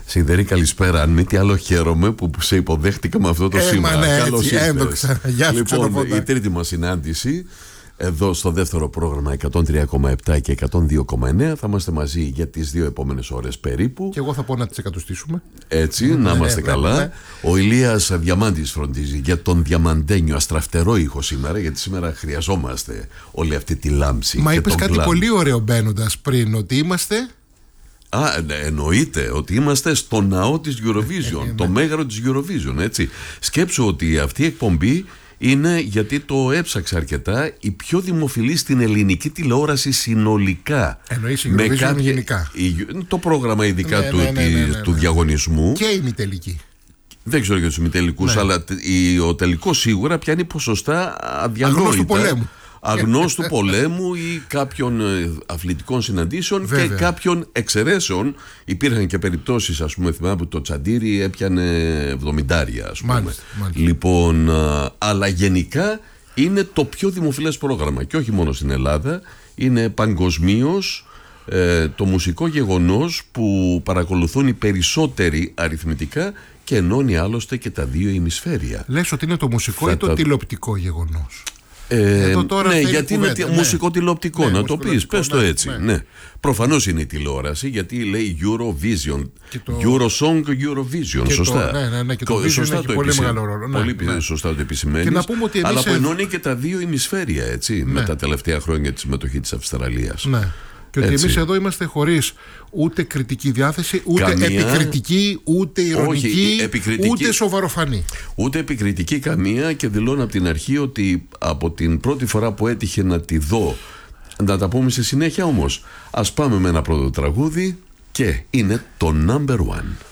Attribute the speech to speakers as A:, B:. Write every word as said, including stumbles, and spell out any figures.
A: Σιδερή, καλησπέρα. Αν μη τι άλλο, χαίρομαι που σε υποδέχτηκα με αυτό το
B: ε,
A: σήμα.
B: Ναι,
A: Καλώς ήρθες.
B: Ένδοξα. Γεια σου,
A: λοιπόν, η τρίτη μας συνάντηση εδώ στο δεύτερο πρόγραμμα εκατόν τρία κόμμα επτά και εκατόν δύο κόμμα εννέα. Θα είμαστε μαζί για τις δύο επόμενες ώρες περίπου.
B: Και εγώ θα πω να τις εκατοστήσουμε.
A: Έτσι, ναι, να είμαστε ναι, καλά. Ναι, ναι. Ο Ηλίας Διαμάντης φροντίζει για τον διαμαντένιο αστραφτερό ήχο σήμερα, γιατί σήμερα χρειαζόμαστε όλη αυτή τη λάμψη.
B: Μα
A: και
B: είπες κάτι
A: κλάμ.
B: πολύ ωραίο μπαίνοντας πριν, ότι είμαστε.
A: Α, εννοείται ότι είμαστε στο ναό της Eurovision, το μέγαρο της Eurovision, έτσι. Σκέψου ότι αυτή η εκπομπή είναι, γιατί το έψαξα αρκετά, η πιο δημοφιλή στην ελληνική τηλεόραση συνολικά.
B: Εννοείς η Eurovision κάποια, γενικά.
A: Η, το πρόγραμμα ειδικά ναι, του, ναι, ναι, ναι, ναι, ναι. του διαγωνισμού.
B: Και η ημιτελική.
A: Δεν ξέρω για τους ημιτελικούς, ναι. αλλά η, ο τελικός σίγουρα πιάνει ποσοστά αδιανόητα.
B: Αγνώστου πολέμου.
A: Αγνώστου πολέμου ή κάποιων αθλητικών συναντήσεων. Βέβαια. Και κάποιων εξαιρέσεων. Υπήρχαν και περιπτώσεις, ας πούμε, θυμάμαι που το Τσαντήρι έπιανε εβδομηντάρια, ας πούμε.
B: Μάλιστα, μάλιστα.
A: Λοιπόν, αλλά γενικά είναι το πιο δημοφιλές πρόγραμμα και όχι μόνο στην Ελλάδα, είναι παγκοσμίως ε, το μουσικό γεγονός που παρακολουθούν οι περισσότεροι αριθμητικά και ενώνει άλλωστε και τα δύο ημισφαίρια.
B: Λες ότι είναι το μουσικό Θα ή το τα... τηλεοπτικό γεγονός?
A: Ε, ναι, γιατί είναι ναι. μουσικό τηλεοπτικό, ναι, να το πεις, πες ναι, το έτσι. Ναι. Ναι. Προφανώς είναι η τηλεόραση, γιατί λέει Eurovision, το... Eurosong, Eurovision,
B: και
A: σωστά.
B: Το, ναι, ναι, ναι, και το Vision σωστά έχει το πολύ επισημ... μεγάλο ρόλο. Ναι,
A: πολύ
B: ναι.
A: σωστά το επισημαίνεις. Αλλά που ενώνει και τα δύο ημισφαίρια, έτσι, ναι. με τα τελευταία χρόνια της συμμετοχή της Αυστραλίας.
B: Ναι. Και ότι εμείς εδώ είμαστε χωρίς ούτε κριτική διάθεση, ούτε καμία... επικριτική, ούτε ηρωνική, όχι, επικριτική... ούτε σοβαροφανή.
A: Ούτε επικριτική καμία, και δηλώνω από την αρχή ότι από την πρώτη φορά που έτυχε να τη δω, να τα πούμε στη συνέχεια όμως, ας πάμε με ένα πρώτο τραγούδι και είναι το number one.